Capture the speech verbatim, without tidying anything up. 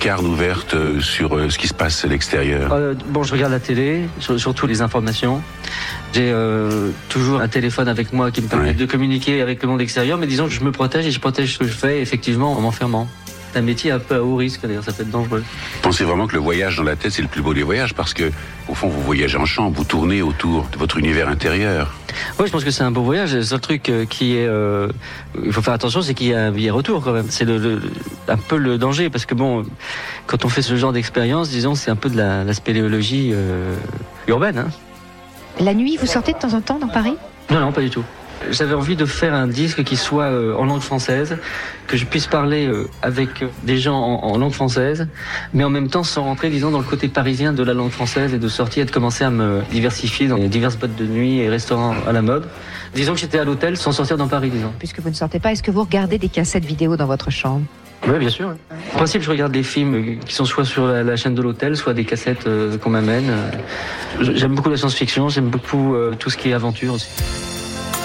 lucarne ouverte sur ce qui se passe à l'extérieur? euh, Bon, je regarde la télé, surtout les informations. J'ai euh, toujours un téléphone avec moi qui me permet ouais. de communiquer avec le monde extérieur, mais disons que je me protège et je protège ce que je fais effectivement en m'enfermant. C'est un métier un peu à haut risque, d'ailleurs, ça peut être dangereux. Pensez vraiment que le voyage dans la tête, c'est le plus beau des voyages, parce que, au fond, vous voyagez en chambre, vous tournez autour de votre univers intérieur. Oui, je pense que c'est un beau voyage. Le seul truc qui est, euh, il faut faire attention, c'est qu'il y a un billet retour quand même. C'est le, le, un peu le danger, parce que bon, quand on fait ce genre d'expérience, disons, c'est un peu de la, la spéléologie euh, urbaine. Hein. La nuit, vous sortez de temps en temps dans Paris ? Non, non, pas du tout. J'avais envie de faire un disque qui soit euh, en langue française, que je puisse parler euh, avec des gens en, en langue française, mais en même temps sans rentrer, disons, dans le côté parisien de la langue française et de sortir et de commencer à me diversifier dans les diverses boîtes de nuit et restaurants à la mode. Disons que j'étais à l'hôtel sans sortir dans Paris, disons. Puisque vous ne sortez pas, est-ce que vous regardez des cassettes vidéo dans votre chambre ? Oui, bien sûr. En principe, je regarde des films qui sont soit sur la, la chaîne de l'hôtel, soit des cassettes euh, qu'on m'amène. J'aime beaucoup la science-fiction, j'aime beaucoup euh, tout ce qui est aventure aussi.